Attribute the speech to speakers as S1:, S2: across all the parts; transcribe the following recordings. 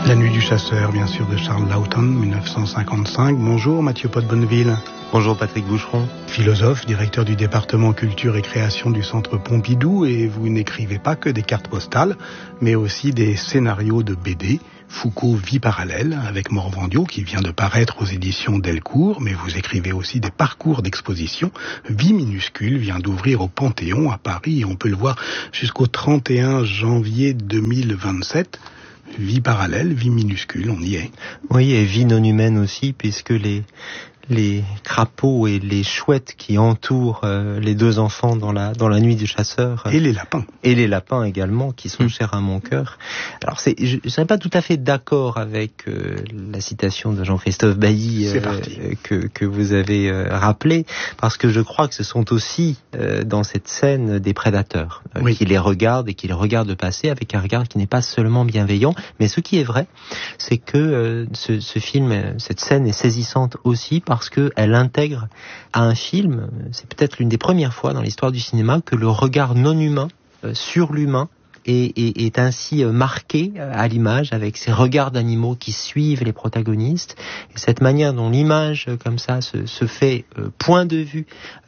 S1: La nuit du chasseur, bien sûr, de Charles Laughton, 1955. Bonjour Mathieu Pot-Bonneville.
S2: Bonjour Patrick Boucheron.
S1: Philosophe, directeur du département culture et création du Centre Pompidou, et vous n'écrivez pas que des cartes postales, mais aussi des scénarios de BD. Foucault, Vie parallèle, avec Morvandiau, qui vient de paraître aux éditions Delcourt, mais vous écrivez aussi des parcours d'exposition. Vie minuscule vient d'ouvrir au Panthéon à Paris, et on peut le voir jusqu'au 31 janvier 2027. Vie parallèle, vie minuscule, on y est.
S2: Oui, et vie non humaine aussi, puisque les crapauds et les chouettes qui entourent les deux enfants dans la nuit du chasseur.
S1: Et les lapins.
S2: Et les lapins également, qui sont chers à mon cœur. Alors, je ne serais pas tout à fait d'accord avec la citation de Jean-Christophe Bailly que vous avez rappelé, parce que je crois que ce sont aussi dans cette scène des prédateurs qui les regardent et qui les regardent passer avec un regard qui n'est pas seulement bienveillant. Mais ce qui est vrai, c'est que ce film, cette scène est saisissante aussi parce qu'elle intègre à un film, c'est peut-être l'une des premières fois dans l'histoire du cinéma, que le regard non humain sur l'humain est ainsi marqué à l'image avec ces regards d'animaux qui suivent les protagonistes. Et cette manière dont l'image comme ça se fait point de vue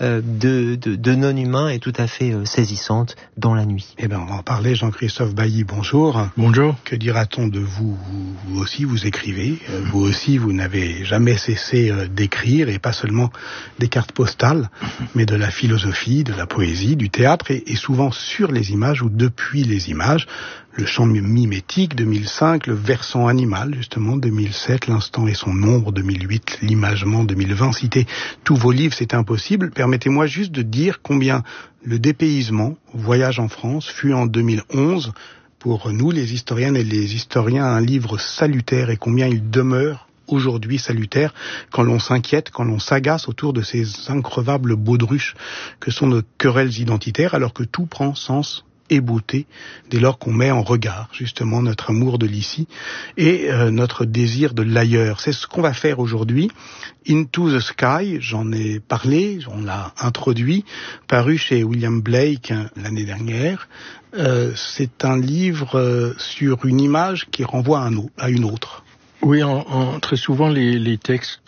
S2: de non-humain est tout à fait saisissante dans la nuit.
S1: Eh bien, on va en parler. Jean-Christophe Bailly, bonjour.
S3: Bonjour. Que
S1: dira-t-on de vous? Vous aussi, vous écrivez. Vous aussi, vous n'avez jamais cessé d'écrire, et pas seulement des cartes postales, mais de la philosophie, de la poésie, du théâtre, et souvent sur les images ou depuis les images. Le champ mimétique, 2005, le versant animal, justement, 2007, l'instant et son nombre, 2008, l'imagement, 2020. Citer tous vos livres, c'est impossible. Permettez-moi juste de dire combien le dépaysement, Voyage en France, fut en 2011, pour nous, les historiennes et les historiens, un livre salutaire, et combien il demeure aujourd'hui salutaire quand l'on s'inquiète, quand l'on s'agace autour de ces increvables baudruches que sont nos querelles identitaires, alors que tout prend sens et beauté dès lors qu'on met en regard justement notre amour de l'ici et notre désir de l'ailleurs. C'est ce qu'on va faire aujourd'hui. Into the Sky, j'en ai parlé, on l'a introduit, paru chez William Blake l'année dernière. C'est un livre sur une image qui renvoie à une autre.
S3: Oui, très souvent les textes,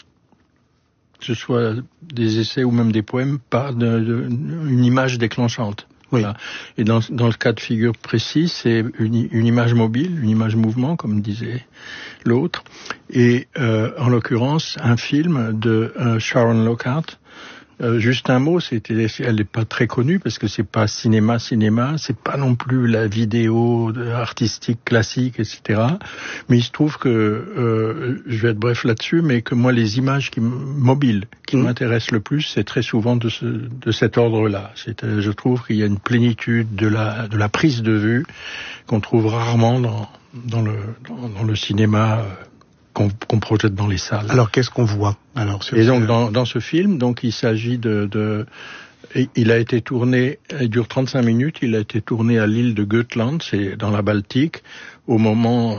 S3: que ce soit des essais ou même des poèmes, parlent d'une image déclenchante.
S1: Oui.
S3: Voilà. Et dans le cas de figure précis, c'est une image mobile, une image mouvement, comme disait l'autre. Et en l'occurrence, un film de Sharon Lockhart. Juste un mot, elle n'est pas très connue parce que c'est pas cinéma, c'est pas non plus la vidéo artistique classique, etc. Mais il se trouve que, je vais être bref là-dessus, mais que moi les images mobiles qui m'intéressent le plus, c'est très souvent de cet ordre-là. Je trouve qu'il y a une plénitude de la prise de vue qu'on trouve rarement dans le cinéma. Qu'on projette dans les salles.
S1: Alors qu'est-ce qu'on voit
S3: Et donc dans ce film, donc il s'agit il a été tourné, il dure 35 minutes, il a été tourné à l'île de Gotland, c'est dans la Baltique, au moment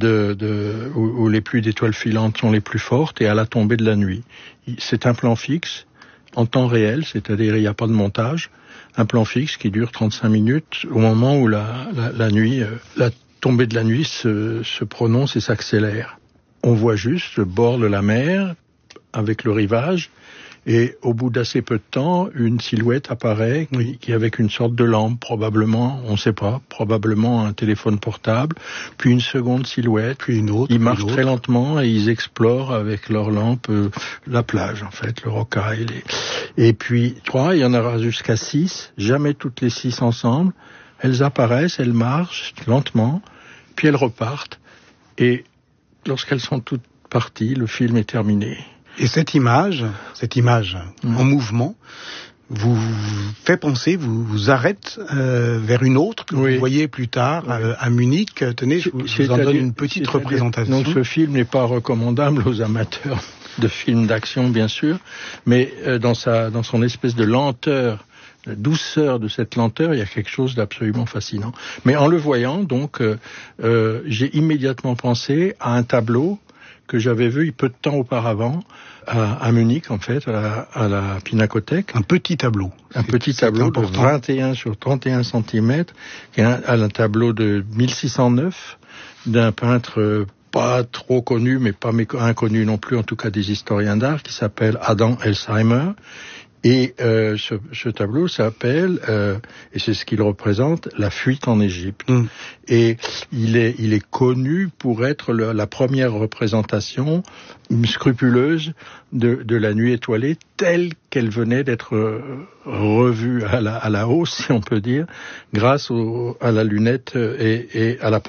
S3: où les pluies d'étoiles filantes sont les plus fortes et à la tombée de la nuit. C'est un plan fixe, en temps réel, c'est-à-dire il n'y a pas de montage, un plan fixe qui dure 35 minutes au moment où la nuit, la tombée de la nuit se prononce et s'accélère. On voit juste le bord de la mer avec le rivage et au bout d'assez peu de temps, une silhouette apparaît qui avec une sorte de lampe, probablement, on ne sait pas, probablement un téléphone portable, puis une seconde silhouette,
S1: puis une autre.
S3: Ils marchent très lentement et ils explorent avec leur lampe la plage, en fait, le rocaille. Et puis 3, il y en aura jusqu'à 6, jamais toutes les 6 ensemble. Elles apparaissent, elles marchent lentement, puis elles repartent et lorsqu'elles sont toutes parties, le film est terminé.
S1: Et cette image en mouvement, vous fait penser, vous arrête vers une autre que vous voyez plus tard à Munich. Tenez, je vous en donne une petite représentation.
S3: Donc ce film n'est pas recommandable aux amateurs de films d'action, bien sûr, mais dans son espèce de lenteur, la douceur de cette lenteur, il y a quelque chose d'absolument fascinant. Mais en le voyant, donc, j'ai immédiatement pensé à un tableau que j'avais vu peu de temps auparavant à Munich, en fait, à la Pinakothek.
S1: Un petit tableau.
S3: Un petit tableau de 21 sur 31 cm, qui est un tableau de 1609 d'un peintre pas trop connu, mais pas inconnu non plus, en tout cas des historiens d'art, qui s'appelle Adam Elsheimer. Et ce tableau s'appelle, et c'est ce qu'il représente, La fuite en Égypte. Et il est connu pour être la première représentation scrupuleuse de la nuit étoilée telle qu'elle venait d'être revue à la hausse, si on peut dire, grâce à la lunette et à la